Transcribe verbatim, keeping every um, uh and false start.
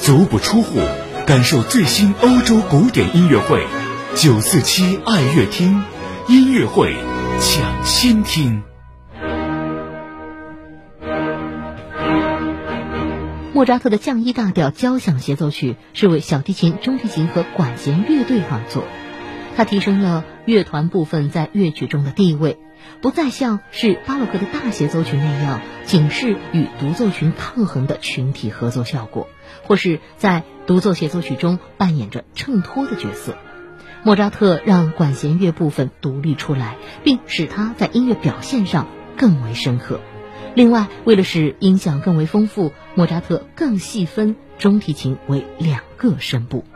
足不出户，感受最新欧洲古典音乐会。九四七爱乐厅音乐会抢先听。 莫扎特的降 E 大调交响协奏曲是为小提琴、中提琴和管弦乐队而作，它提升了乐团部分在乐曲中的地位，不再像是巴洛克的大协奏曲那样仅是与独奏群抗衡的群体合作效果，或是在独奏协奏曲中扮演着衬托的角色。莫扎特让管弦乐部分独立出来，并使它在音乐表现上更为深刻。另外，为了使音响更为丰富，莫扎特更细分中提琴为两个声部。